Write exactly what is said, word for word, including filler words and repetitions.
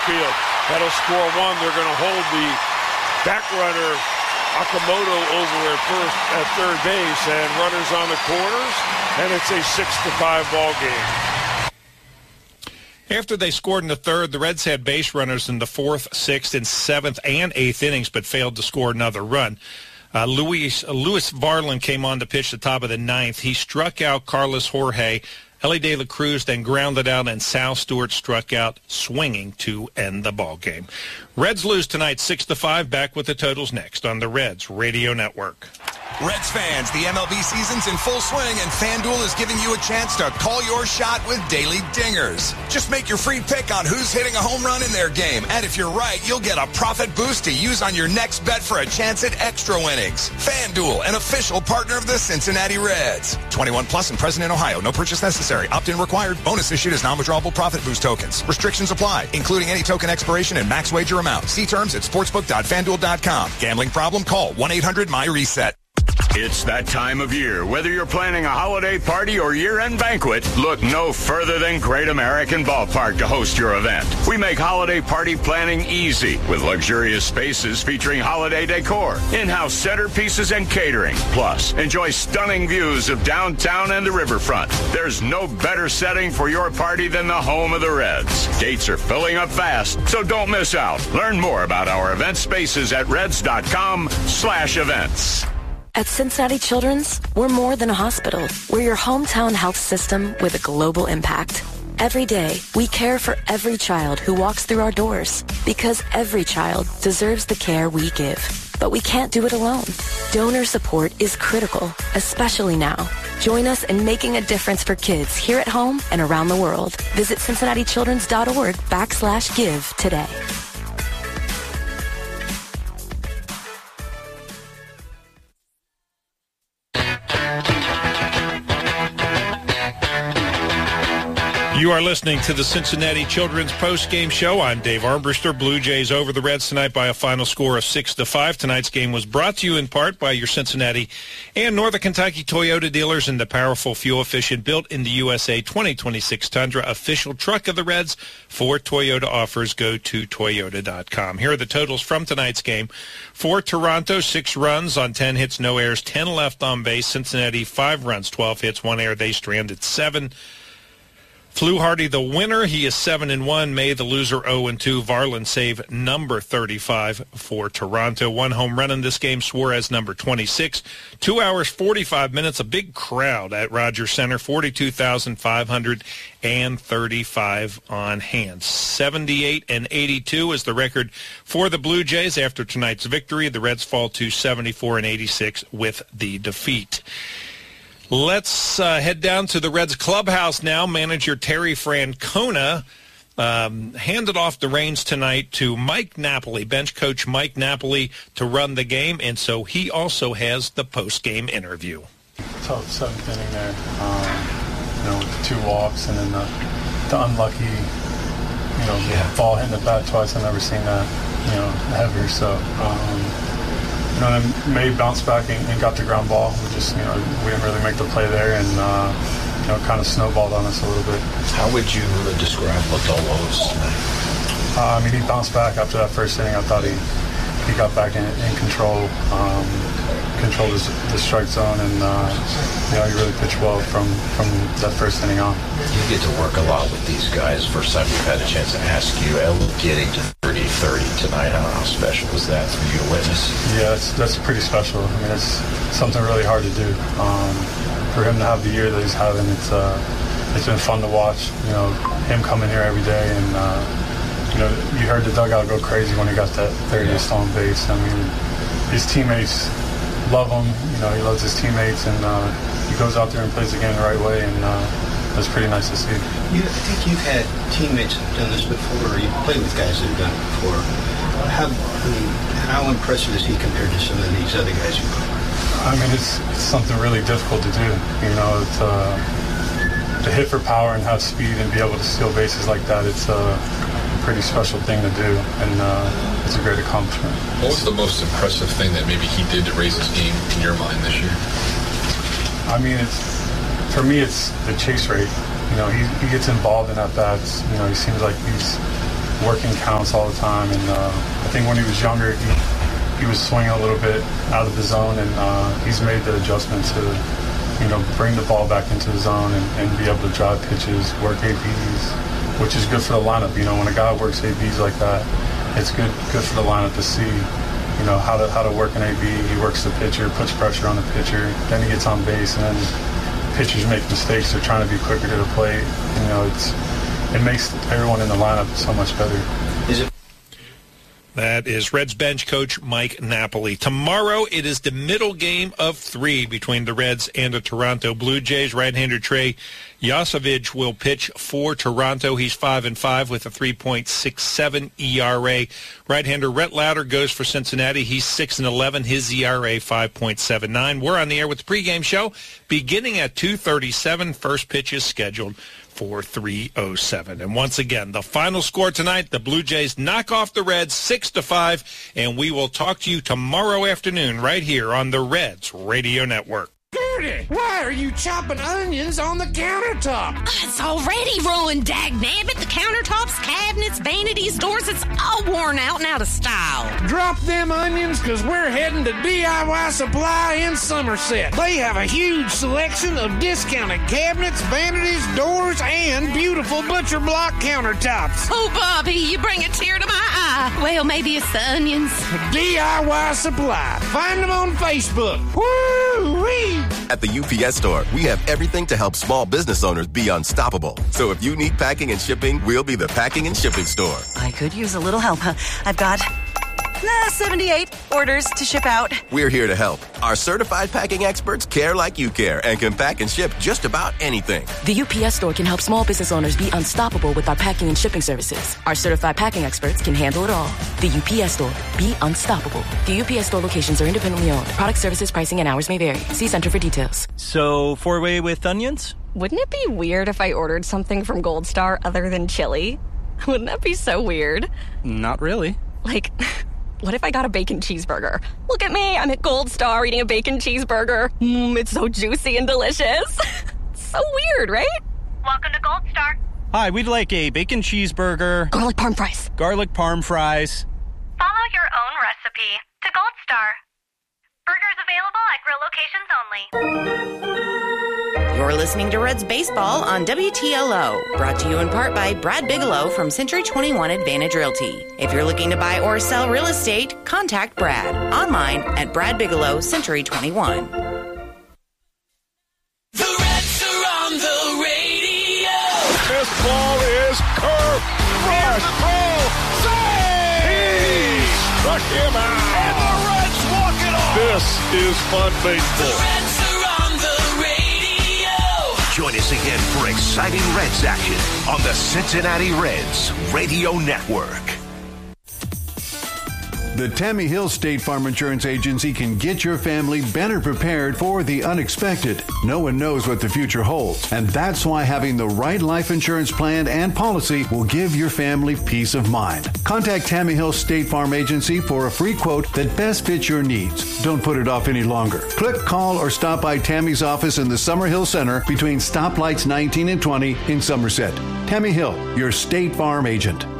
field. That'll score one. They're going to hold the back runner Okamoto over at first at third base, and runners on the corners, and it's a six to five ball game. After they scored in the third, the Reds had base runners in the fourth, sixth, and seventh and eighth innings, but failed to score another run. Uh, Luis, uh, Luis Varlin came on to pitch the top of the ninth. He struck out Carlos Jorge. Ellie De La Cruz then grounded out, and Sal Stewart struck out swinging to end the ball game. Reds lose tonight six to five. Back with the totals next on the Reds Radio Network. Reds fans, the M L B season's in full swing, and FanDuel is giving you a chance to call your shot with daily dingers. Just make your free pick on who's hitting a home run in their game, and if you're right, you'll get a profit boost to use on your next bet for a chance at extra winnings. FanDuel, an official partner of the Cincinnati Reds. twenty-one plus and present in Ohio. No purchase necessary. Opt-in required. Bonus issued as non-withdrawable profit boost tokens. Restrictions apply, including any token expiration and max wager amount. See terms at sportsbook dot fan duel dot com. Gambling problem? Call one eight hundred my reset. It's that time of year. Whether you're planning a holiday party or year-end banquet, look no further than Great American Ballpark to host your event. We make holiday party planning easy with luxurious spaces featuring holiday decor, in-house centerpieces, and catering. Plus, enjoy stunning views of downtown and the riverfront. There's no better setting for your party than the home of the Reds. Dates are filling up fast, so don't miss out. Learn more about our event spaces at reds dot com slash events. At Cincinnati Children's, we're more than a hospital. We're your hometown health system with a global impact. Every day, we care for every child who walks through our doors because every child deserves the care we give. But we can't do it alone. Donor support is critical, especially now. Join us in making a difference for kids here at home and around the world. Visit cincinnati children's dot org backslash give today. You are listening to the Cincinnati Children's Post-Game Show. I'm Dave Armbruster. Blue Jays over the Reds tonight by a final score of six to five. Tonight's game was brought to you in part by your Cincinnati and Northern Kentucky Toyota dealers and the powerful, fuel-efficient, built-in-the-U S A twenty twenty-six Tundra, official truck of the Reds. For Toyota offers, go to toyota dot com. Here are the totals from tonight's game. For Toronto, six runs on ten hits, no errors, ten left on base. Cincinnati, five runs, twelve hits, one error. They stranded seven. Fluharty, the winner. He is seven and one. May, the loser, oh and two. Varlin save number thirty-five for Toronto. One home run in this game. Suarez, number twenty-six. Two hours, forty-five minutes. A big crowd at Rogers Center. forty-two thousand five hundred thirty-five on hand. seventy-eight and eighty-two is the record for the Blue Jays after tonight's victory. The Reds fall to seventy-four and eighty-six with the defeat. Let's uh, head down to the Reds clubhouse now. Manager Terry Francona um, handed off the reins tonight to Mike Napoli, bench coach Mike Napoli, to run the game, and so he also has the post-game interview. Tough seventh inning there, um, you know, with the two walks and then the, the unlucky, you know, yeah. ball hitting the bat twice. I've never seen that, you know, ever. So. Um, You know, then May bounced back and, and got the ground ball. We just, you know, we didn't really make the play there, and uh, you know, kind of snowballed on us a little bit. How would you describe Lodolo tonight? Uh, I mean, he bounced back after that first inning. I thought he he got back in, in control, um, controlled his, the strike zone, and uh, you know, he really pitched well from from that first inning on. You get to work a lot with these guys. First time we've had a chance to ask you, getting to thirty thirty tonight, how, how special was that for you to witness? Yeah, that's, that's pretty special. I mean, it's something really hard to do. Um, for him to have the year that he's having, it's uh, it's been fun to watch. You know, him coming here every day, and uh, you know, you heard the dugout go crazy when he got that thirtieth stolen base. I mean, his teammates love him. You know, he loves his teammates, and uh, he goes out there and plays the game the right way, and uh, it's pretty nice to see. You, I think you've had teammates who've done this before, or you've played with guys that have done it before. How, I mean, how impressive is he compared to some of these other guys you play? I mean, it's, it's something really difficult to do. You know, it's, uh, to hit for power and have speed and be able to steal bases like that, it's a pretty special thing to do, and uh, it's a great accomplishment. What was the most impressive thing that maybe he did to raise his game in your mind this year? I mean, it's for me, it's the chase rate. You know, he, he gets involved in at-bats. You know, he seems like he's working counts all the time. And uh, I think when he was younger, he, he was swinging a little bit out of the zone, and uh, he's made the adjustment to, you know, bring the ball back into the zone and, and be able to drive pitches, work A Bs, which is good for the lineup. You know, when a guy works A Bs like that, it's good good for the lineup to see, you know, how to how to work an A B. He works the pitcher, puts pressure on the pitcher, then he gets on base, and then pitchers make mistakes. They're trying to be quicker to the plate. You know, it's it makes everyone in the lineup so much better. Is it? That is Reds bench coach Mike Napoli. Tomorrow it is the middle game of three between the Reds and the Toronto Blue Jays. Right-hander Trey Yosevich will pitch for Toronto. He's five and five with a three point six seven E R A. Right-hander Rhett Lauder goes for Cincinnati. He's six and eleven. His E R A five point seven nine. We're on the air with the pregame show beginning at two thirty-seven. First pitch is scheduled for three oh seven. And once again, the final score tonight, the Blue Jays knock off the Reds six to five, and we will talk to you tomorrow afternoon right here on the Reds Radio Network. Gertie, why are you chopping onions on the countertop? It's already ruined, dagnabbit. The countertops, cabinets, vanities, doors, it's all worn out and out of style. Drop them onions, because we're heading to D I Y Supply in Somerset. They have a huge selection of discounted cabinets, vanities, doors, and beautiful butcher block countertops. Oh, Bobby, you bring a tear to my eye. Well, maybe it's the onions. D I Y Supply. Find them on Facebook. Woo-wee! At the U P S Store, we have everything to help small business owners be unstoppable. So if you need packing and shipping, we'll be the packing and shipping store. I could use a little help. I've got uh, seventy-eight orders to ship out. We're here to help. Our certified packing experts care like you care and can pack and ship just about anything. The U P S Store can help small business owners be unstoppable with our packing and shipping services. Our certified packing experts can handle it all. The U P S Store. Be unstoppable. The U P S Store locations are independently owned. Product, services, pricing, and hours may vary. See Center for details. So, four-way with onions? Wouldn't it be weird if I ordered something from Gold Star other than chili? Wouldn't that be so weird? Not really. Like, what if I got a bacon cheeseburger? Look at me, I'm at Gold Star eating a bacon cheeseburger. Mmm, it's so juicy and delicious. So weird, right? Welcome to Gold Star. Hi, we'd like a bacon cheeseburger. Garlic parm fries. Garlic parm fries. Follow your own recipe to Gold Star. Burgers available at grill locations only. You're listening to Reds Baseball on W T L O, brought to you in part by Brad Bigelow from Century twenty-one Advantage Realty. If you're looking to buy or sell real estate, contact Brad online at Brad Bigelow Century twenty-one. The Reds are on the radio. This ball is curved. Rush. Throw. Save! He struck him out. And the Reds walk it off. This is fun baseball. The Reds are on the radio. Join us again for exciting Reds action on the Cincinnati Reds Radio Network. The Tammy Hill State Farm Insurance Agency can get your family better prepared for the unexpected. No one knows what the future holds, and that's why having the right life insurance plan and policy will give your family peace of mind. Contact Tammy Hill State Farm Agency for a free quote that best fits your needs. Don't put it off any longer. Click, call, or stop by Tammy's office in the Summer Hill Center between stoplights nineteen and twenty in Somerset. Tammy Hill, your State Farm agent.